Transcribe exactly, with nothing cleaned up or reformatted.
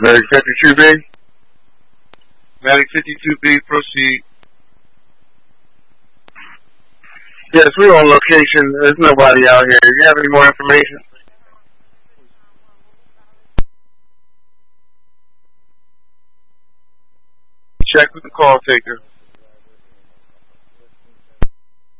Medic fifty-two B? Medic fifty-two B, proceed. Yes, we're on location. There's nobody out here. Do you have any more information? Check with the call taker.